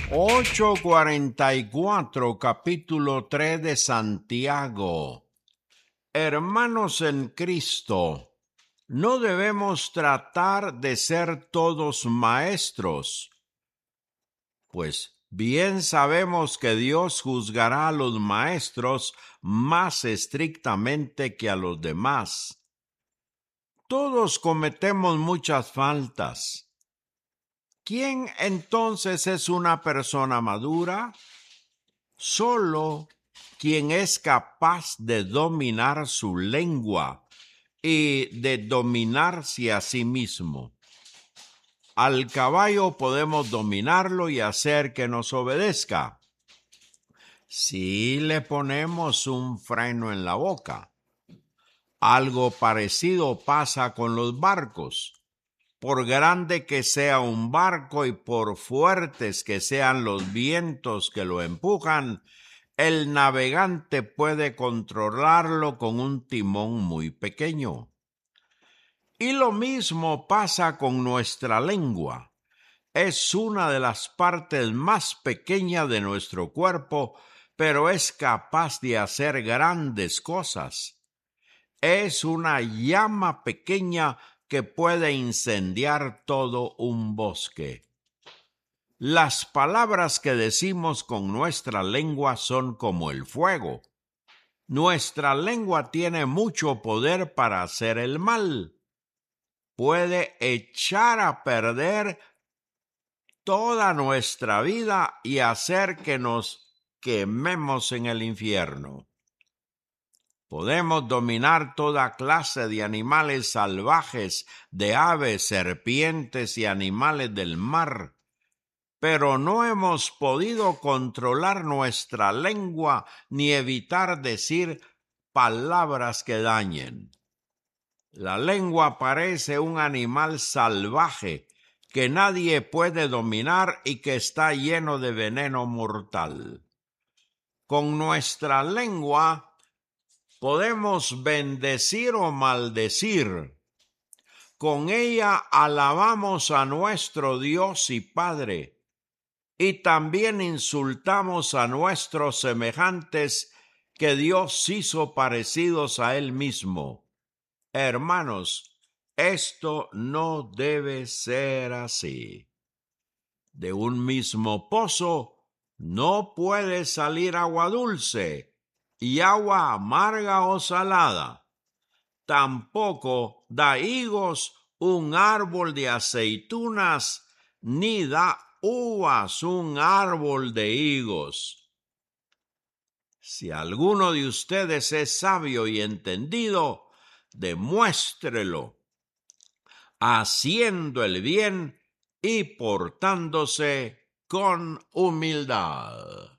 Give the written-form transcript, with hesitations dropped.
8:44, capítulo 3 de Santiago. Hermanos en Cristo, no debemos tratar de ser todos maestros, pues bien sabemos que Dios juzgará a los maestros más estrictamente que a los demás. Todos cometemos muchas faltas. ¿Quién entonces es una persona madura? Solo quien es capaz de dominar su lengua y de dominarse a sí mismo. Al caballo podemos dominarlo y hacer que nos obedezca, si le ponemos un freno en la boca. Algo parecido pasa con los barcos. Por grande que sea un barco y por fuertes que sean los vientos que lo empujan, el navegante puede controlarlo con un timón muy pequeño. Y lo mismo pasa con nuestra lengua. Es una de las partes más pequeñas de nuestro cuerpo, pero es capaz de hacer grandes cosas. Es una llama pequeña que puede incendiar todo un bosque. Las palabras que decimos con nuestra lengua son como el fuego. Nuestra lengua tiene mucho poder para hacer el mal. Puede echar a perder toda nuestra vida y hacer que nos quememos en el infierno. Podemos dominar toda clase de animales salvajes, de aves, serpientes y animales del mar, pero no hemos podido controlar nuestra lengua ni evitar decir palabras que dañen. La lengua parece un animal salvaje que nadie puede dominar y que está lleno de veneno mortal. Con nuestra lengua podemos bendecir o maldecir. Con ella alabamos a nuestro Dios y Padre, y también insultamos a nuestros semejantes que Dios hizo parecidos a Él mismo. Hermanos, esto no debe ser así. De un mismo pozo no puede salir agua dulce y agua amarga o salada. Tampoco da higos un árbol de aceitunas, ni da uvas un árbol de higos. Si alguno de ustedes es sabio y entendido, demuéstrelo, haciendo el bien y portándose con humildad.